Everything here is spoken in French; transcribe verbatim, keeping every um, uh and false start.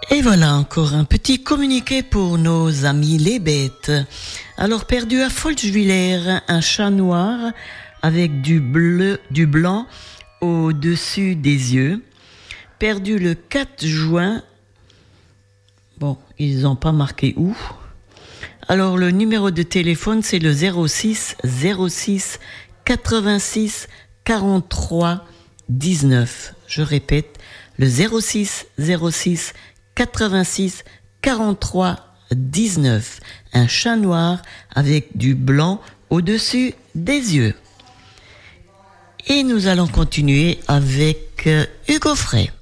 Et voilà encore un petit communiqué pour nos amis les bêtes. Alors, perdu à Folchevillers, un chat noir avec du bleu, du blanc au-dessus des yeux. Perdu le quatre juin. Bon, ils n'ont pas marqué où. Alors, le numéro de téléphone, c'est le zéro six zéro six quatre-vingt-six quarante-trois dix-neuf. Je répète, le zéro six zéro six quatre-vingt-six quarante-trois dix-neuf. Un chat noir avec du blanc au-dessus des yeux. Et nous allons continuer avec Hugo Frey.